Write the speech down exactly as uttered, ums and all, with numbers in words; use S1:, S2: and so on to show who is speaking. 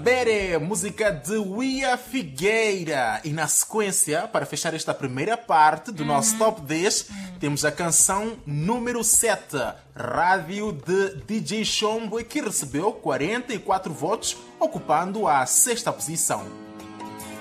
S1: Sabere, música de Wia Figueira. E na sequência, para fechar esta primeira parte do nosso Top dez, temos a canção número sete, Rádio de D J Chombo, que recebeu quarenta e quatro votos, ocupando a sexta posição.